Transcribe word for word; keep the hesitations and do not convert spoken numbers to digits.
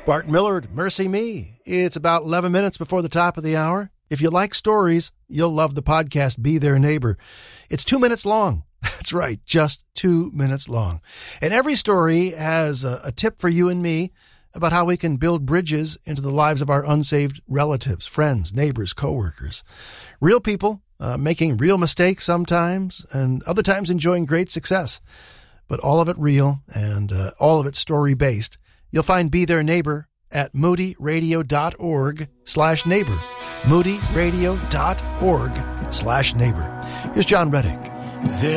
Bart Millard, Mercy Me. It's about eleven minutes before the top of the hour. If you like stories, you'll love the podcast Be Their Neighbor. It's two minutes long. That's right, just two minutes long. And every story has a, a tip for you and me about how we can build bridges into the lives of our unsaved relatives, friends, neighbors, coworkers. Real people uh, making real mistakes sometimes, and other times enjoying great success. But all of it real and uh, all of it story-based. You'll find Be Their Neighbor at moodyradio.org slash neighbor. moodyradio.org slash neighbor. Here's John Reddick.